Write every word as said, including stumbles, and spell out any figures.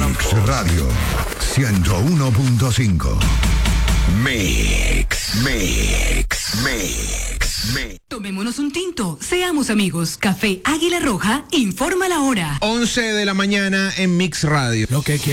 Mix Radio ciento uno punto cinco. Mix, Mix, Mix, Mix. Tomémonos un tinto, seamos amigos. Café Águila Roja informa la hora. once de la mañana en Mix Radio. Lo que